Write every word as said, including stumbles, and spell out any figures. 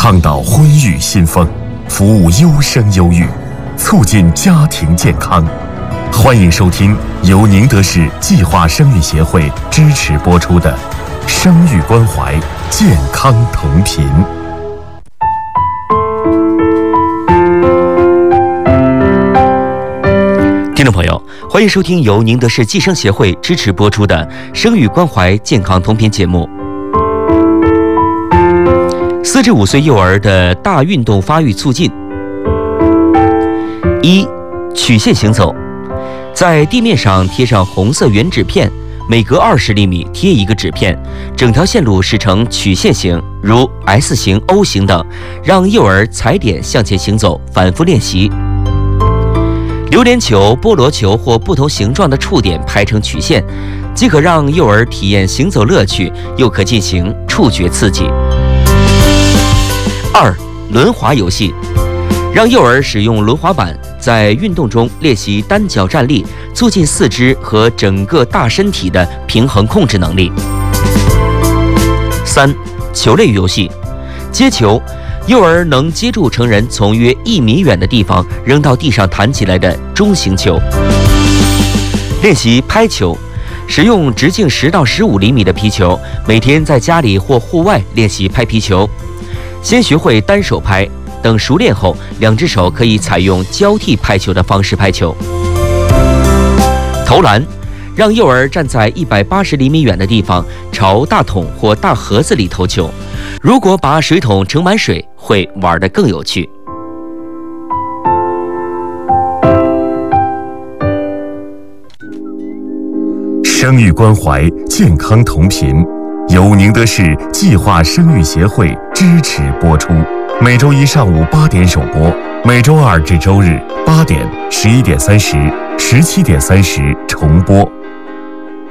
倡导婚育新风，服务优生优育，促进家庭健康。欢迎收听由宁德市计划生育协会支持播出的《生育关怀，健康同频》。 听众朋友，欢迎收听由宁德市计生协会支持播出的《生育关怀，健康同频》节目。四至五岁幼儿的大运动发育促进。一、曲线行走，在地面上贴上红色圆纸片，每隔二十厘米贴一个纸片，整条线路是呈曲线形，如 S 型、O 型等，让幼儿踩点向前行走，反复练习。榴莲球、菠萝球或不同形状的触点排成曲线，既可让幼儿体验行走乐趣，又可进行触觉刺激。二、轮滑游戏，让幼儿使用轮滑板，在运动中练习单脚站立，促进四肢和整个大身体的平衡控制能力。三、球类游戏，接球，幼儿能接住成人从约一米远的地方扔到地上弹起来的中型球。练习拍球，使用直径十到十五厘米的皮球，每天在家里或户外练习拍皮球。先学会单手拍，等熟练后，两只手可以采用交替拍球的方式拍球。投篮，让幼儿站在一百八十厘米远的地方，朝大桶或大盒子里投球。如果把水桶盛满水，会玩得更有趣。 生育关怀，健康同频，由宁德市计划生育协会支持播出。每周一上午八点首播，每周二至周日八点、十一点三十、十七点三十重播。